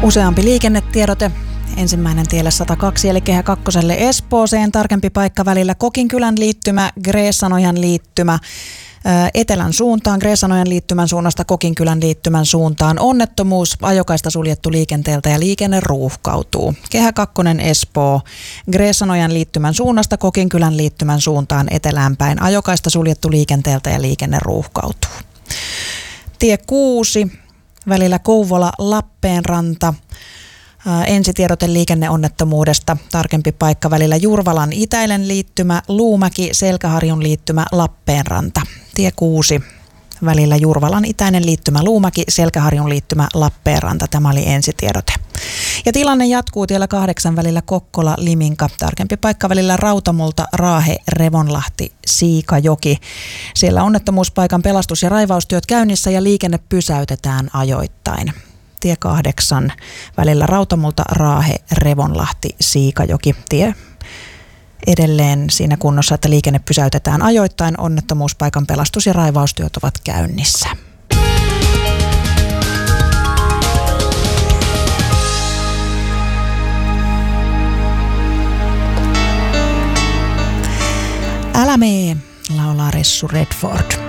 Useampi liikennetiedote. Ensimmäinen tielle 102 eli Kehä Kakkoselle Espooseen. Tarkempi paikka välillä Kokinkylän liittymä, Greessanojan liittymä. Etelän suuntaan, Greessanojan liittymän suunnasta Kokinkylän liittymän suuntaan. Onnettomuus, ajokaista suljettu liikenteeltä ja liikenne ruuhkautuu. Kehä Kakkonen Espoo, Greessanojan liittymän suunnasta Kokinkylän liittymän suuntaan etelään päin. Ajokaista suljettu liikenteeltä ja liikenne ruuhkautuu. Tie 6, välillä Kouvola-Lappeenranta. Ensitiedote liikenneonnettomuudesta. Tarkempi paikka välillä Jurvalan itäinen liittymä, Luumäki, Selkäharjun liittymä, Lappeenranta. Tie 6, välillä Jurvalan itäinen liittymä, Luumäki, Selkäharjun liittymä, Lappeenranta. Tämä oli ensitiedote. Ja tilanne jatkuu tiellä 8 välillä Kokkola, Liminka. Tarkempi paikka välillä Rautamulta, Raahe, Revonlahti, Siikajoki. Siellä onnettomuuspaikan pelastus- ja raivaustyöt käynnissä ja liikenne pysäytetään ajoittain. Tie 8, välillä Rautamulta, Raahe, Revonlahti, Siikajoki. Tie edelleen siinä kunnossa, että liikenne pysäytetään ajoittain. Onnettomuuspaikan pelastus- ja raivaustyöt ovat käynnissä. Älä mee, laulaa Ressu Redford.